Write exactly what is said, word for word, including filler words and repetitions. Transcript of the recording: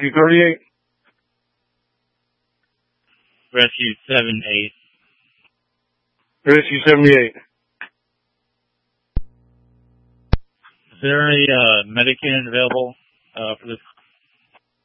Rescue thirty-eight. Rescue seven eight. Rescue seventy-eight. Is there a uh, Medicaid available uh, for this